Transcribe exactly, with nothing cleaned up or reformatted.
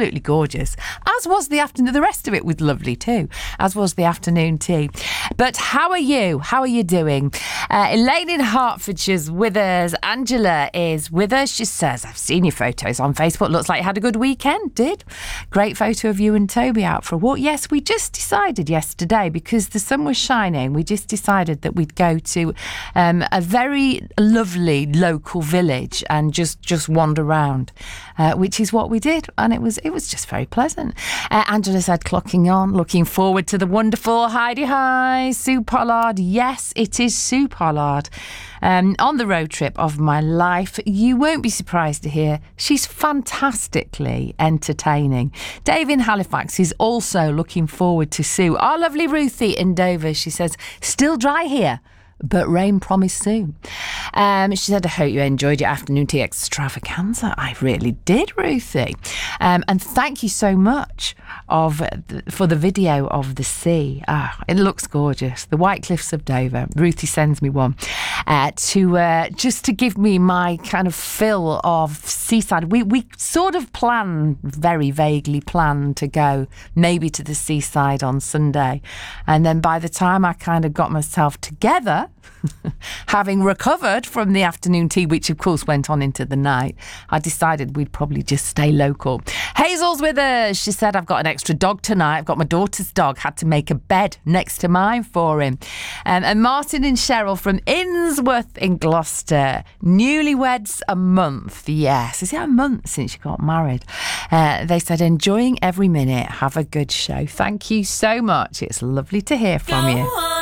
absolutely gorgeous. As was the afternoon. The rest of it was lovely too, as was the afternoon tea. But how are you? How are you doing? Uh, Elaine in Hertfordshire's with us. Angela is with us. She says, I've seen your photos on Facebook. Looks like you had a good weekend. Did? Great photo of you and Toby out for a walk. Yes, we just decided yesterday, because the sun was shining, we just decided that we'd go to um, a very lovely local village and just, just wander around, uh, which is what we did. And it was it was just very pleasant. Uh, Angela said, clocking on, looking forward to the wonderful Heidi Hi, Sue Pollard. Yes, it is Sue Pollard. Um, on the road trip of my life. You won't be surprised to hear she's fantastically entertaining. Dave in Halifax is also looking forward to Sue. Our lovely Ruthie in Dover, she says, still dry here, but rain promised soon. Um, she said, I hope you enjoyed your afternoon tea extravaganza. I really did, Ruthie. Um, and thank you so much of the, for the video of the sea. Ah, it looks gorgeous. The White Cliffs of Dover. Ruthie sends me one uh, to uh, just to give me my kind of fill of seaside. We, we sort of planned, very vaguely planned to go maybe to the seaside on Sunday. And then by the time I kind of got myself together, having recovered from the afternoon tea, which of course went on into the night, I decided we'd probably just stay local. Hazel's with us. She said, I've got an extra dog tonight. I've got my daughter's dog. Had to make a bed next to mine for him. Um, and Martin and Cheryl from Innsworth in Gloucester. Newlyweds a month. Yes. Is it a month since you got married? Uh, they said, enjoying every minute. Have a good show. Thank you so much. It's lovely to hear from you.